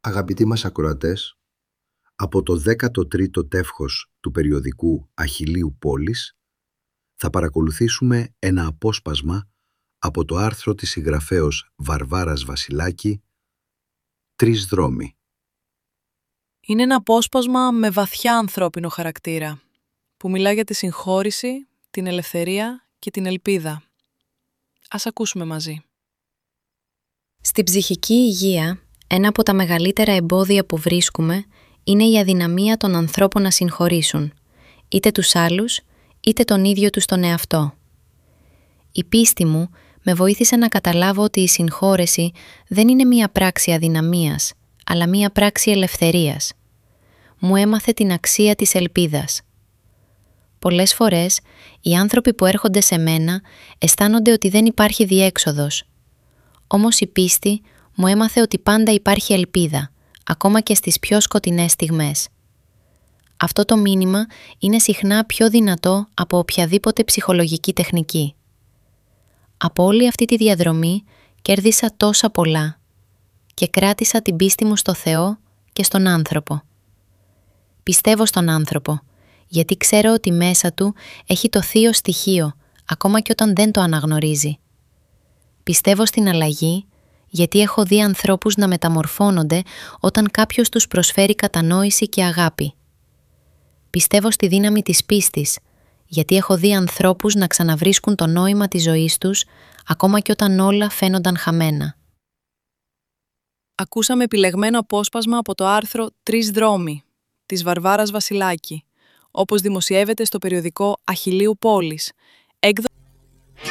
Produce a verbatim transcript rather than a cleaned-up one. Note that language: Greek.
Αγαπητοί μας ακροατές, από το δέκατο τρίτο τεύχος του περιοδικού Αχιλλείου Πόλης θα παρακολουθήσουμε ένα απόσπασμα από το άρθρο της συγγραφέως Βαρβάρας Βασιλάκη «Τρεις δρόμοι». Είναι ένα απόσπασμα με βαθιά ανθρώπινο χαρακτήρα, που μιλά για τη συγχώρηση, την ελευθερία και την ελπίδα. Ας ακούσουμε μαζί. Στην ψυχική υγεία, ένα από τα μεγαλύτερα εμπόδια που βρίσκουμε είναι η αδυναμία των ανθρώπων να συγχωρήσουν, είτε τους άλλους, είτε τον ίδιο τους τον εαυτό. Η πίστη μου με βοήθησε να καταλάβω ότι η συγχώρεση δεν είναι μία πράξη αδυναμίας, αλλά μία πράξη ελευθερίας. Μου έμαθε την αξία της ελπίδας. Πολλές φορές, οι άνθρωποι που έρχονται σε μένα αισθάνονται ότι δεν υπάρχει διέξοδος. Όμως η πίστη μου έμαθε ότι πάντα υπάρχει ελπίδα, ακόμα και στις πιο σκοτεινές στιγμές. Αυτό το μήνυμα είναι συχνά πιο δυνατό από οποιαδήποτε ψυχολογική τεχνική. Από όλη αυτή τη διαδρομή κέρδισα τόσα πολλά και κράτησα την πίστη μου στο Θεό και στον άνθρωπο. Πιστεύω στον άνθρωπο, γιατί ξέρω ότι μέσα του έχει το θείο στοιχείο, ακόμα και όταν δεν το αναγνωρίζει. Πιστεύω στην αλλαγή, γιατί έχω δει ανθρώπους να μεταμορφώνονται όταν κάποιος τους προσφέρει κατανόηση και αγάπη. Πιστεύω στη δύναμη της πίστης, γιατί έχω δει ανθρώπους να ξαναβρίσκουν το νόημα της ζωής τους, ακόμα και όταν όλα φαίνονταν χαμένα. Ακούσαμε επιλεγμένο απόσπασμα από το άρθρο «Τρεις δρόμοι» της Βαρβάρας Βασιλάκη, όπως δημοσιεύεται στο περιοδικό Αχιλλείου Πόλης,